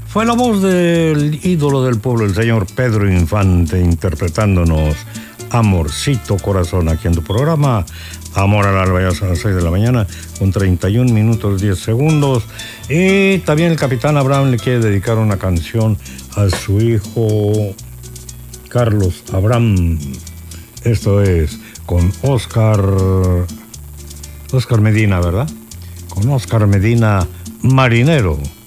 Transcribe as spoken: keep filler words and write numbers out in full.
Fue la voz del ídolo del pueblo, el señor Pedro Infante, interpretándonos Amorcito Corazón, aquí en tu programa Amor al Alba, ya son las seis de la mañana, con treinta y un minutos diez segundos. Y también el capitán Abraham le quiere dedicar una canción a su hijo Carlos Abraham. Esto es con Oscar, Oscar Medina, ¿verdad? Con Oscar Medina, Marinero.